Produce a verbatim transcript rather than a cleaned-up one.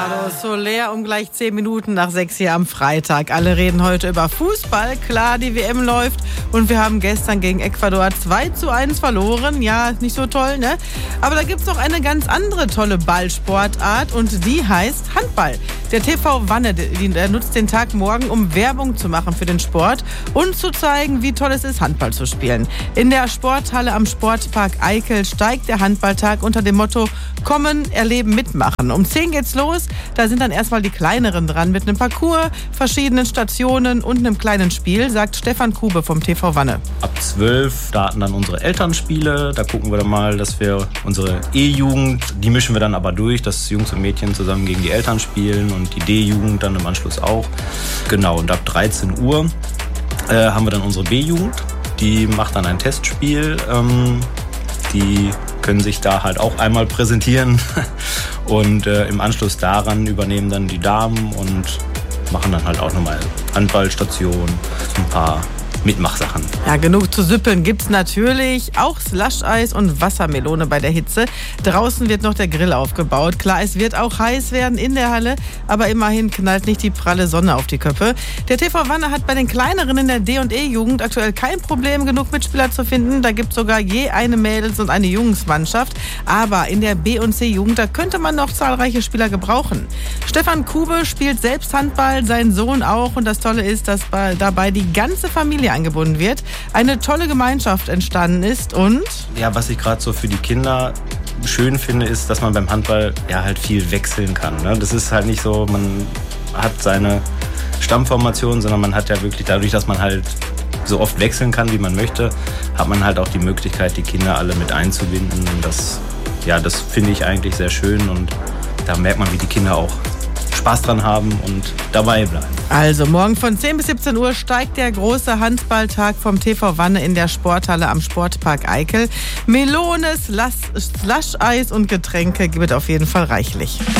Hallo Soler, um gleich zehn Minuten nach sechs hier am Freitag. Alle reden heute über Fußball. Klar, die W M läuft und wir haben gestern gegen Ecuador zwei zu eins verloren. Ja, nicht so toll, ne? Aber da gibt's noch eine ganz andere tolle Ballsportart und die heißt Handball. Der T V Wanne, der nutzt den Tag morgen, um Werbung zu machen für den Sport und zu zeigen, wie toll es ist, Handball zu spielen. In der Sporthalle am Sportpark Eickel steigt der Handballtag unter dem Motto Kommen, Erleben, Mitmachen. Um zehn geht's los. Da sind dann erstmal die Kleineren dran mit einem Parcours, verschiedenen Stationen und einem kleinen Spiel, sagt Stefan Kube vom T V Wanne. Ab zwölf starten dann unsere Elternspiele. Da gucken wir dann mal, dass wir unsere E-Jugend, die mischen wir dann aber durch, dass Jungs und Mädchen zusammen gegen die Eltern spielen und die D-Jugend dann im Anschluss auch. Genau, und ab dreizehn Uhr äh, haben wir dann unsere B-Jugend. Die macht dann ein Testspiel. Ähm, die können sich da halt auch einmal präsentieren und äh, im Anschluss daran übernehmen dann die Damen und machen dann halt auch nochmal Handballstation, ein paar Mitmachsachen. Ja, genug zu süppeln gibt's natürlich. Auch Slush-Eis und Wassermelone bei der Hitze. Draußen wird noch der Grill aufgebaut. Klar, es wird auch heiß werden in der Halle, aber immerhin knallt nicht die pralle Sonne auf die Köpfe. Der T V Wanne hat bei den Kleineren in der D- und E-Jugend aktuell kein Problem, genug Mitspieler zu finden. Da gibt's sogar je eine Mädels- und eine Jungsmannschaft. Aber in der B- und C-Jugend, da könnte man noch zahlreiche Spieler gebrauchen. Stefan Kube spielt selbst Handball, sein Sohn auch. Und das Tolle ist, dass bei, dabei die ganze Familie angebunden wird, eine tolle Gemeinschaft entstanden ist und... Ja, was ich gerade so für die Kinder schön finde, ist, dass man beim Handball ja halt viel wechseln kann. Ne? Das ist halt nicht so, man hat seine Stammformation, sondern man hat ja wirklich dadurch, dass man halt so oft wechseln kann, wie man möchte, hat man halt auch die Möglichkeit, die Kinder alle mit einzubinden. Und das, ja, das finde ich eigentlich sehr schön und da merkt man, wie die Kinder auch Spaß dran haben und dabei bleiben. Also morgen von zehn bis siebzehn Uhr steigt der große Handballtag vom T V Wanne in der Sporthalle am Sportpark Eickel. Melone, Slush-Eis und Getränke gibt es auf jeden Fall reichlich.